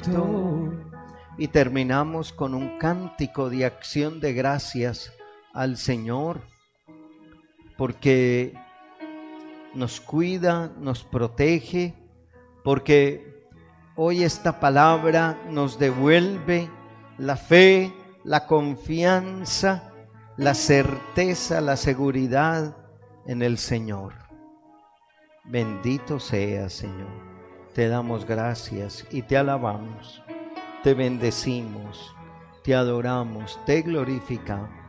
perfecto. Y terminamos con un cántico de acción de gracias al Señor, porque nos cuida, nos protege, porque hoy esta palabra nos devuelve la fe, la confianza, la certeza, la seguridad en el Señor. Bendito seas, Señor. Te damos gracias y te alabamos, te bendecimos, te adoramos, te glorificamos.